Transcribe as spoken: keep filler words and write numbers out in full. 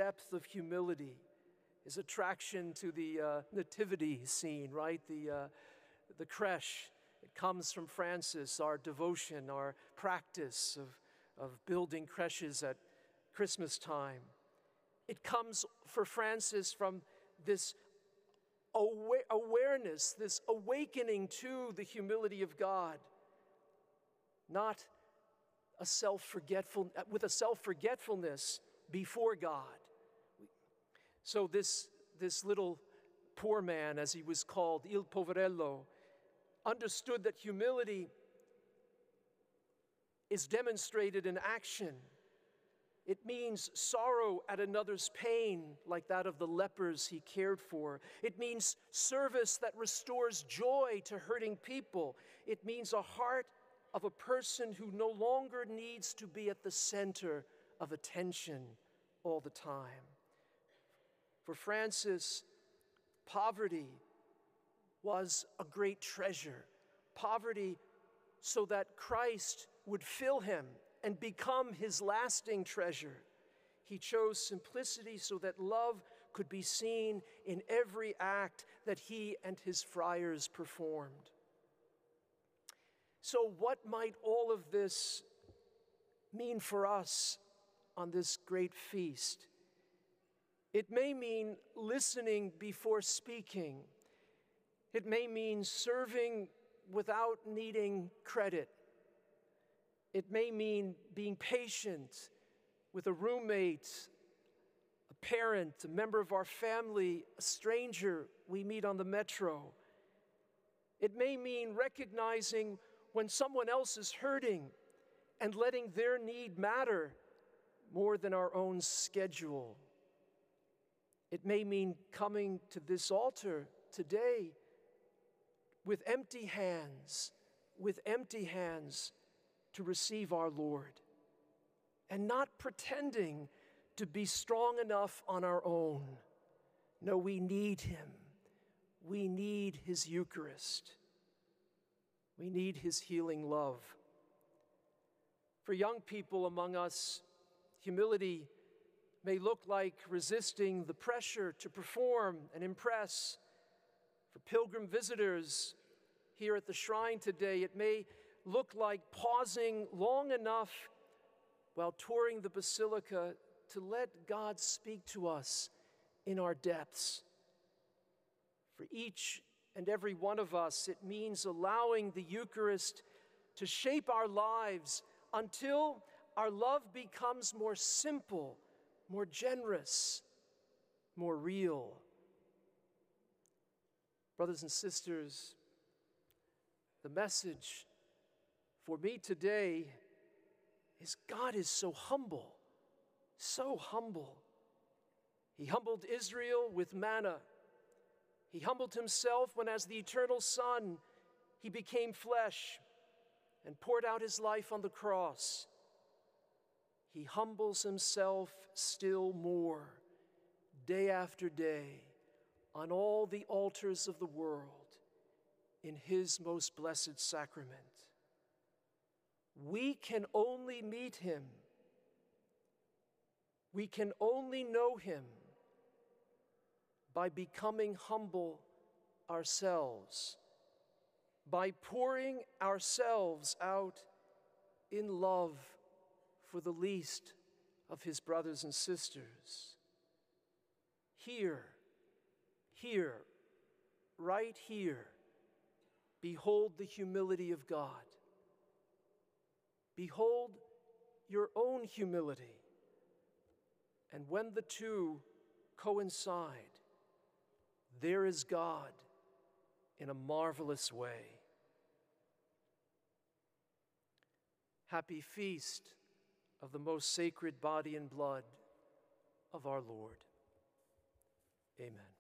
depth of humility, his attraction to the uh, nativity scene, right? The, uh, the creche. It comes from Francis, our devotion, our practice of, of building creches at Christmas time. It comes for Francis from this awa- awareness, this awakening to the humility of God, not a self-forgetful, with a self-forgetfulness before God. So this, this little poor man, as he was called, Il Poverello, understood that humility is demonstrated in action. It means sorrow at another's pain, like that of the lepers he cared for. It means service that restores joy to hurting people. It means a heart of a person who no longer needs to be at the center of attention all the time. For Francis, poverty was a great treasure. Poverty so that Christ would fill him and become his lasting treasure. He chose simplicity so that love could be seen in every act that he and his friars performed. So what might all of this mean for us on this great feast? It may mean listening before speaking. It may mean serving without needing credit. It may mean being patient with a roommate, a parent, a member of our family, a stranger we meet on the metro. It may mean recognizing when someone else is hurting and letting their need matter more than our own schedule. It may mean coming to this altar today with empty hands, with empty hands to receive our Lord, and not pretending to be strong enough on our own. No, we need him. We need his Eucharist. We need his healing love. For young people among us, humility may look like resisting the pressure to perform and impress. For pilgrim visitors here at the shrine today, it may look like pausing long enough while touring the basilica to let God speak to us in our depths. For each and every one of us, it means allowing the Eucharist to shape our lives until our love becomes more simple, more generous, more real. Brothers and sisters, the message for me today is God is so humble, so humble. He humbled Israel with manna. He humbled himself when, as the eternal Son, he became flesh and poured out his life on the cross. He humbles himself still more, day after day, on all the altars of the world, in his most blessed sacrament. We can only meet him. We can only know him by becoming humble ourselves, by pouring ourselves out in love for the least of his brothers and sisters. Here, here, right here, behold the humility of God. Behold your own humility. And when the two coincide, there is God in a marvelous way. Happy feast of the most sacred body and blood of our Lord. Amen.